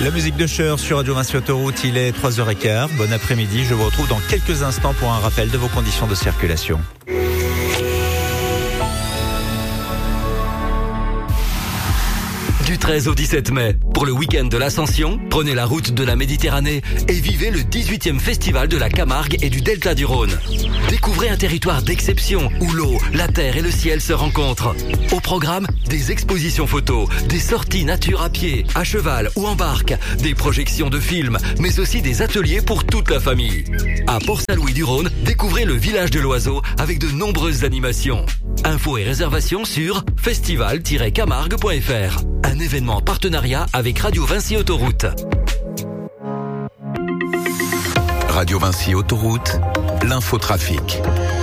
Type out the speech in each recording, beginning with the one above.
La musique de Cher sur Radio Vinci Autoroute, il est 3h15. Bon après-midi, je vous retrouve dans quelques instants pour un rappel de vos conditions de circulation. Du 13 au 17 mai, pour le week-end de l'Ascension, prenez la route de la Méditerranée et vivez le 18e festival de la Camargue et du Delta du Rhône. Découvrez un territoire d'exception où l'eau, la terre et le ciel se rencontrent. Au programme, des expositions photos, des sorties nature à pied, à cheval ou en barque, des projections de films, mais aussi des ateliers pour toute la famille. À Port-Saint-Louis-du-Rhône, découvrez le village de l'oiseau avec de nombreuses animations. Infos et réservations sur festival-camargue.fr. Un événement en partenariat avec Radio Vinci Autoroute. Radio Vinci Autoroute, l'infotrafic.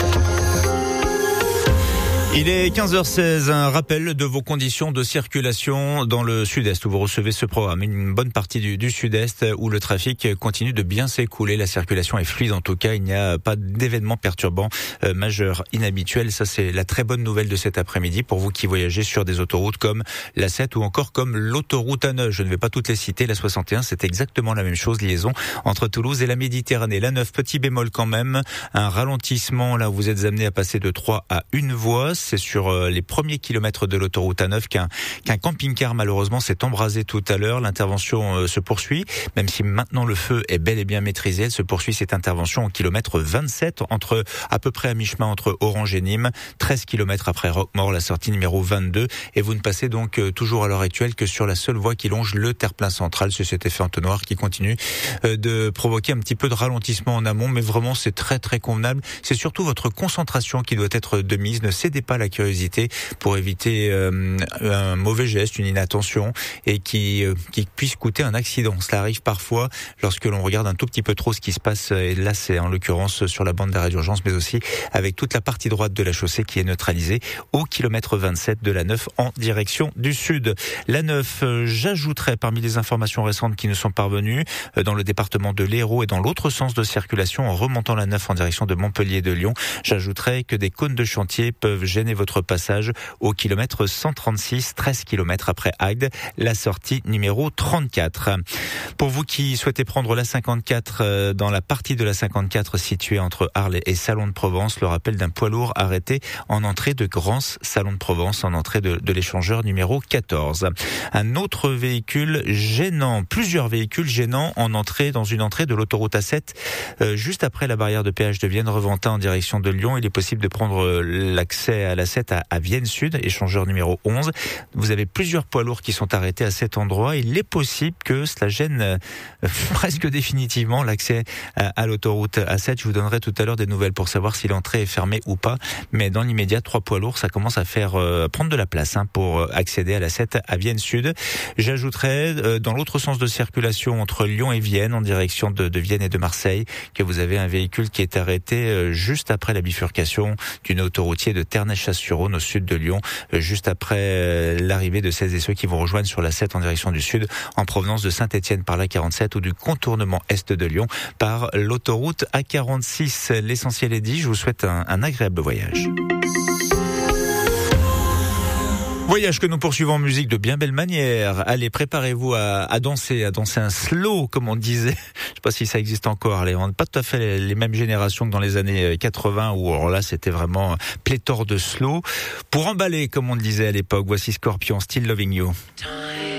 Il est 15h16, un rappel de vos conditions de circulation dans le sud-est où vous recevez ce programme. Une bonne partie du sud-est où le trafic continue de bien s'écouler. La circulation est fluide en tout cas, il n'y a pas d'événements perturbants majeurs, inhabituels. Ça c'est la très bonne nouvelle de cet après-midi pour vous qui voyagez sur des autoroutes comme la 7 ou encore comme l'autoroute A9. Je ne vais pas toutes les citer, la 61 c'est exactement la même chose, liaison entre Toulouse et la Méditerranée. La 9, petit bémol quand même, un ralentissement là où vous êtes amené à passer de 3 à 1 voie. C'est sur les premiers kilomètres de l'autoroute A9 qu'un camping-car malheureusement s'est embrasé tout à l'heure. L'intervention se poursuit, même si maintenant le feu est bel et bien maîtrisé. Elle se poursuit cette intervention au kilomètre 27, à peu près à mi-chemin entre Orange et Nîmes, 13 kilomètres après Roquemaure, la sortie numéro 22. Et vous ne passez donc toujours à l'heure actuelle que sur la seule voie qui longe le terre-plein central. C'est cet effet entonnoir qui continue de provoquer un petit peu de ralentissement en amont, mais vraiment c'est très très convenable. C'est surtout votre concentration qui doit être de mise. Ne cédez pas la curiosité pour éviter un mauvais geste, une inattention et qui puisse coûter un accident. Cela arrive parfois lorsque l'on regarde un tout petit peu trop ce qui se passe et là c'est en l'occurrence sur la bande d'arrêt d'urgence mais aussi avec toute la partie droite de la chaussée qui est neutralisée au kilomètre 27 de la 9 en direction du sud. La 9, j'ajouterai parmi les informations récentes qui nous sont parvenues dans le département de l'Hérault et dans l'autre sens de circulation en remontant la 9 en direction de Montpellier et de Lyon, j'ajouterai que des cônes de chantier peuvent gêner votre passage au kilomètre 136, 13 kilomètres après Agde, la sortie numéro 34. Pour vous qui souhaitez prendre la 54 dans la partie de la 54 située entre Arles et Salon de Provence, le rappel d'un poids lourd arrêté en entrée de Grance Salon de Provence, en entrée de l'échangeur numéro 14. Un autre véhicule gênant, plusieurs véhicules gênants dans une entrée de l'autoroute A7, juste après la barrière de péage de Vienne-Reventin en direction de Lyon. Il est possible de prendre l'accès à la 7 à Vienne Sud, échangeur numéro 11. Vous avez plusieurs poids lourds qui sont arrêtés à cet endroit. Il est possible que cela gêne presque définitivement l'accès à l'autoroute A7. Je vous donnerai tout à l'heure des nouvelles pour savoir si l'entrée est fermée ou pas. Mais dans l'immédiat, 3 poids lourds, ça commence à faire prendre de la place pour accéder à la 7 à Vienne Sud. J'ajouterai dans l'autre sens de circulation entre Lyon et Vienne, en direction de Vienne et de Marseille, que vous avez un véhicule qui est arrêté juste après la bifurcation du nœud autoroutier de Ternay-Chasse-sur-Rhône au sud de Lyon, juste après l'arrivée de celles et ceux qui vous rejoignent sur la 7 en direction du sud, en provenance de Saint-Étienne par la 47 ou du contournement est de Lyon par l'autoroute A46. L'essentiel est dit, je vous souhaite un agréable voyage. Voyage que nous poursuivons en musique de bien belle manière. Allez, préparez-vous à danser un slow, comme on disait. Je sais pas si ça existe encore. Allez, on n'est pas tout à fait les mêmes générations que dans les années 80 où alors là c'était vraiment pléthore de slow. Pour emballer, comme on le disait à l'époque, voici Scorpion, Still Loving You.